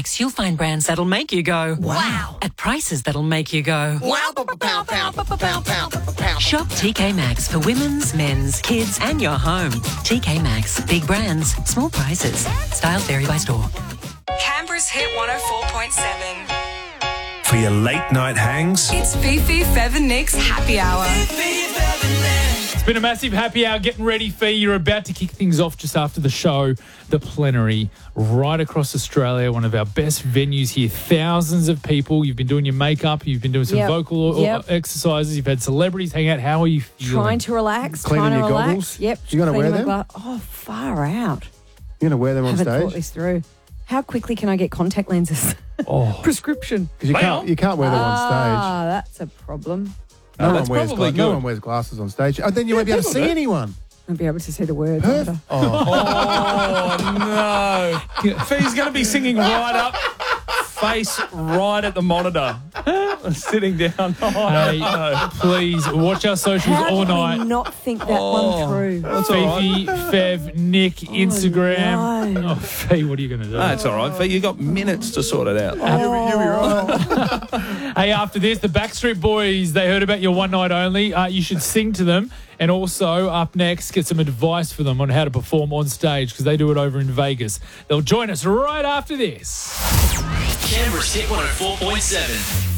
Maxx, you'll find brands that'll make you go, wow, at prices that'll make you go, Wow, pow, pow, pow, pow. Shop TK Maxx for women's, men's, kids, and your home. TK Maxx, big brands, small prices. Styles vary by store. Canberra's Hit 104.7. For your late night hangs, It's Fifi, Fev and Nick's Happy Hour. It's been a massive happy hour. Getting ready for you. You're about to kick things off just after the show. The Plenary, right across Australia, one of our best venues here. Thousands of people. You've been doing your makeup. You've been doing some vocal exercises. You've had celebrities hang out. How are you feeling? Trying to relax. Cleaning trying to your relax. goggles? Yep. You gonna wear cleaning my them? Oh, far out. You're going to wear them on Haven't thought stage? this through. How quickly can I get contact lenses? Oh, Prescription. Because you can't wear them on Ah, that's a problem. stage. that's probably No good. one wears glasses on stage. Oh, then you won't be able to see anyone. I'll be able to see the words. Perf- Oh, no. Fee's going to be singing right up, face right at the monitor, sitting down. hey, please watch our socials How all did night. we not think that one through? That's all right. Fifi, Fev, Nick, Instagram. no. Oh, Fee, what are you going to do? That's all right, Fee. You got minutes to sort it out. Hey, after this, the Backstreet Boys, they heard about your one night only. You should sing to them. And also, up next, get some advice for them on how to perform on stage because they do it over in Vegas. They'll join us right after this. Canberra's Hit 104.7.